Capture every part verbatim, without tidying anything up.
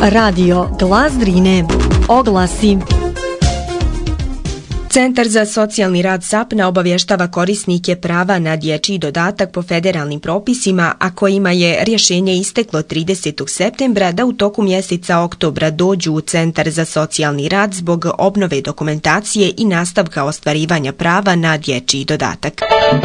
Radio Glas Drine. Oglasi. Centar za socijalni rad Sapna obavještava korisnike prava na dječji dodatak po federalnim propisima, a kojima je rješenje isteklo tridesetog septembra, da u toku mjeseca oktobra dođu u Centar za socijalni rad zbog obnove dokumentacije i nastavka ostvarivanja prava na dječji dodatak.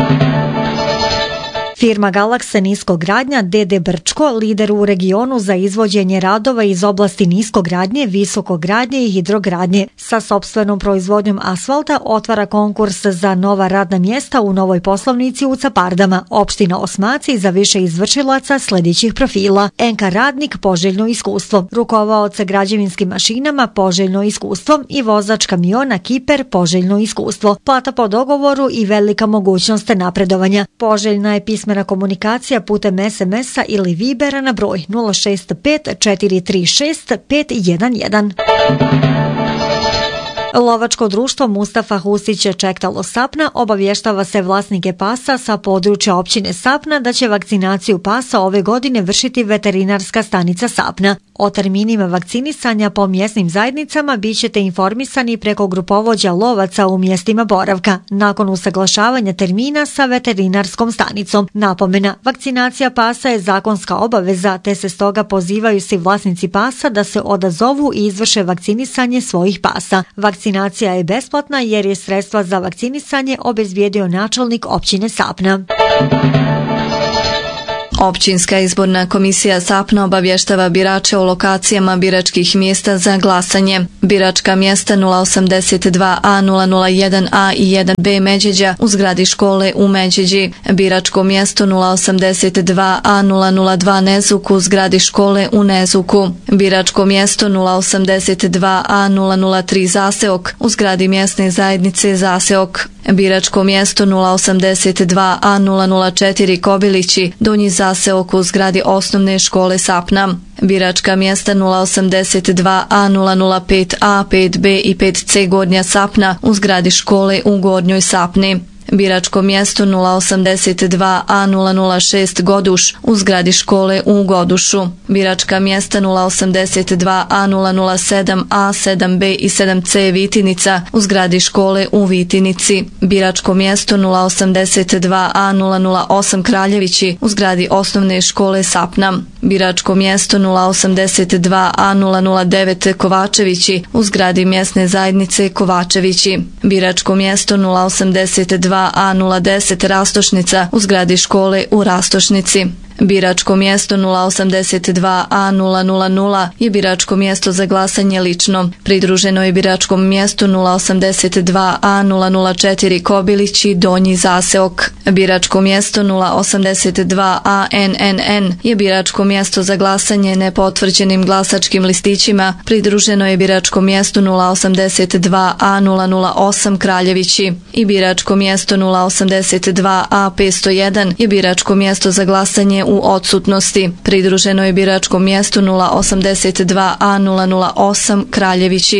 Firma Galaksa Niskogradnja D D Brčko, lider u regionu za izvođenje radova iz oblasti niskogradnje, visokogradnje i hidrogradnje, sa sopstvenom proizvodnjom asfalta otvara konkurs za nova radna mjesta u novoj poslovnici u Capardama, opština Osmaci, za više izvršilaca sljedećih profila: N K radnik, poželjno iskustvo; rukovaoca građevinskim mašinama, poželjno iskustvo; i vozač kamiona Kiper, poželjno iskustvo. Plata po dogovoru i velika mogućnost napredovanja. Poželjna je pismena komunikacija putem es em es-a ili Vibera na broj nula šest pet četiri tri šest pet jedan jedan. Lovačko društvo Mustafa Husić Čektalo Sapna obavještava se vlasnike pasa sa područja općine Sapna da će vakcinaciju pasa ove godine vršiti veterinarska stanica Sapna. O terminima vakcinisanja po mjesnim zajednicama bit ćete informisani preko grupovođa lovaca u mjestima boravka, nakon usaglašavanja termina sa veterinarskom stanicom. Napomena, vakcinacija pasa je zakonska obaveza, te se stoga pozivaju svi vlasnici pasa da se odazovu i izvrše vakcinisanje svojih pasa. Vakcinacija je besplatna jer je sredstva za vakcinisanje obezbijedio načelnik općine Sapna. Općinska izborna komisija Sapna obavještava birače o lokacijama biračkih mjesta za glasanje. Biračka mjesta nula osamdeset dva a nula nula jedan a i jedan b Međeđa u zgradi škole u Međeđi. Biračko mjesto nula osamdeset dva a nula nula dva Nezuk u zgradi škole u Nezuku. Biračko mjesto nula osamdeset dva a nula nula tri Zaseok u zgradi mjesne zajednice Zaseok. Biračko mjesto nula osamdeset dva a nula nula četiri Kobilići, Donji Zaseok u zgradi osnovne škole Sapna. Biračka mjesta nula osamdeset dva a nula nula pet a, pet be i pet ce Gornja Sapna u zgradi škole u Gornjoj Sapni. Biračko mjesto nula osamdeset dva a nula nula šest Goduš u zgradi škole u Godušu. Biračka mjesta nula osamdeset dva a nula nula sedam a, sedam be i sedam ce Vitinica u zgradi škole u Vitinici. Biračko mjesto nula osamdeset dva a nula nula osam Kraljevići u zgradi osnovne škole Sapna. Biračko mjesto nula osamdeset dva a nula nula devet Kovačevići u zgradi mjesne zajednice Kovačevići. Biračko mjesto nula osamdeset dva a nula deset Rastošnica u zgradi škole u Rastošnici. Biračko mjesto nula osamdeset dva a nula nula nula je biračko mjesto za glasanje lično. Pridruženo je biračkom mjestu nula osamdeset dva a nula nula četiri Kobilići, Donji Zaseok. Biračko mjesto nula osamdeset dva a en en en je biračko mjesto za glasanje nepotvrđenim glasačkim listićima. Pridruženo je biračko mjesto nula osamdeset dva a nula nula osam Kraljevići. I biračko mjesto nula osamdeset dva a petsto jedan je biračko mjesto za glasanje u odsutnosti. Pridruženo je biračkom mjestu nula osamdeset dva a nula nula osam Kraljevići.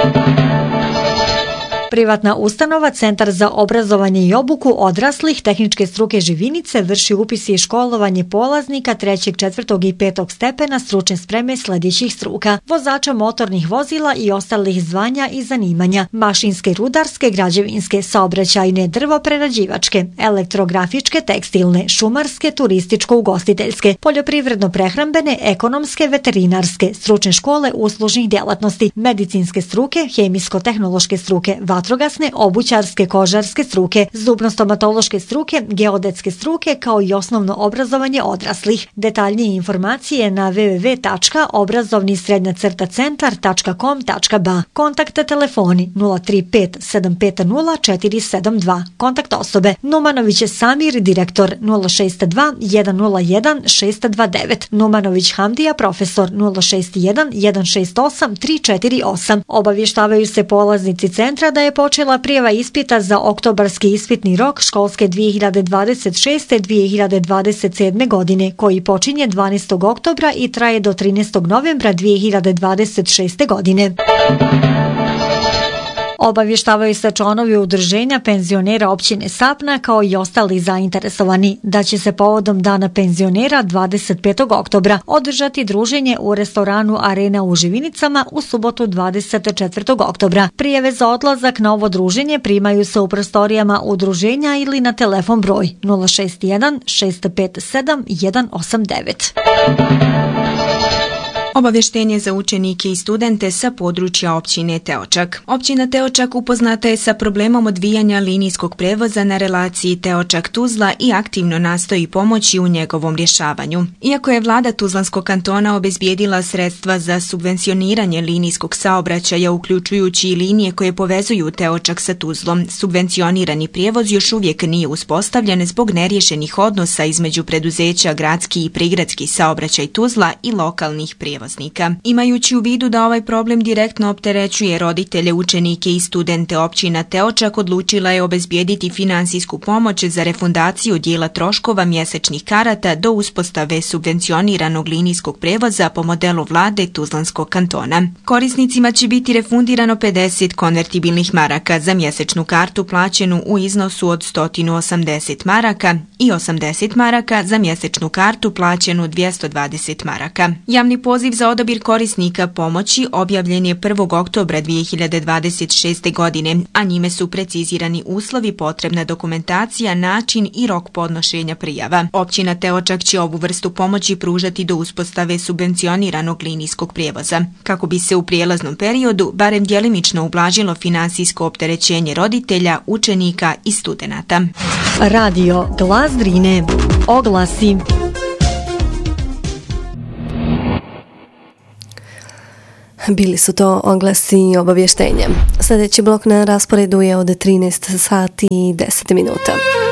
Privatna ustanova Centar za obrazovanje i obuku odraslih tehničke struke Živinice vrši upis i školovanje polaznika trećeg, četvrtog i petog stepena stručne spreme sljedećih struka: vozača motornih vozila i ostalih zvanja i zanimanja, mašinske, rudarske, građevinske, saobraćajne, drvoprerađivačke, elektrografičke, tekstilne, šumarske, turističko-ugostiteljske, poljoprivredno-prehrambene, ekonomske, veterinarske, stručne škole uslužnih djelatnosti, medicinske struke, hemijsko-tehnološke struke, vatrogasne, obućarske, kožarske struke, zubno-stomatološke struke, geodetske struke, kao i osnovno obrazovanje odraslih. Detaljnije informacije na w w w tačka obrazovni srednja crta centar tačka com tačka b a. Kontakt telefoni nula tri pet sedam pet nula četiri sedam dva. Kontakt osobe: Numanović Samir, direktor, nula šest dva jedan nula jedan šest dva devet. Numanović Hamdija, profesor, nula šest jedan jedan šest osam tri četiri osam. Obavještavaju se polaznici centra da je počela prijava ispita za oktobarski ispitni rok školske dvije hiljade dvadeset šeste dvije hiljade dvadeset sedme godine, koji počinje dvanaestog oktobra i traje do trinaestog novembra dvije hiljade dvadeset šeste godine. Obavještavaju se članovi udruženja penzionera općine Sapna kao i ostali zainteresovani da će se povodom Dana penzionera dvadeset petog oktobra održati druženje u restoranu Arena u Živinicama u subotu dvadeset četvrtog oktobra. Prijave za odlazak na ovo druženje primaju se u prostorijama udruženja ili na telefon broj nula šest jedan šest pet sedam jedan osam devet. Obavještenje za učenike i studente sa područja općine Teočak. Općina Teočak upoznata je sa problemom odvijanja linijskog prevoza na relaciji Teočak-Tuzla i aktivno nastoji pomoći u njegovom rješavanju. Iako je vlada Tuzlanskog kantona obezbijedila sredstva za subvencioniranje linijskog saobraćaja, uključujući i linije koje povezuju Teočak sa Tuzlom, subvencionirani prijevoz još uvijek nije uspostavljen zbog neriješenih odnosa između preduzeća Gradski i prigradski saobraćaj Tuzla i lokalnih prijevoza. Imajući u vidu da ovaj problem direktno opterećuje roditelje, učenike i studente, općina Teočak odlučila je obezbijediti finansijsku pomoć za refundaciju dijela troškova mjesečnih karata do uspostave subvencioniranog linijskog prevoza po modelu vlade Tuzlanskog kantona. Korisnicima će biti refundirano pedeset konvertibilnih maraka za mjesečnu kartu plaćenu u iznosu od sto osamdeset maraka i osamdeset maraka za mjesečnu kartu plaćenu dvjesto dvadeset maraka. Javni poziv za odabir korisnika pomoći objavljen je prvog oktobra dvije hiljade dvadeset šeste. godine, a njime su precizirani uslovi, potrebna dokumentacija, način i rok podnošenja prijava. Općina Teočak će ovu vrstu pomoći pružati do uspostave subvencioniranog linijskog prijevoza, kako bi se u prijelaznom periodu barem djelimično ublažilo finansijsko opterećenje roditelja, učenika i studenata. Radio Glas Drine. Oglasi. Bili su to oglasi i obavještenje. Sljedeći blok na rasporedu je od trinaest sati i deset minuta.